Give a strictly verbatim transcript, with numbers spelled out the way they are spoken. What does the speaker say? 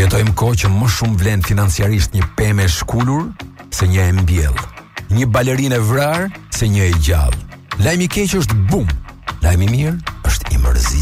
jetojmë kohë që më shumë vlen financiarisht një pemë e shkulur se një e mbjell, një balerinë e vrarë se një e gjallë. Lajmi i keq është bum, lajmi i mirë është i mërzitshëm.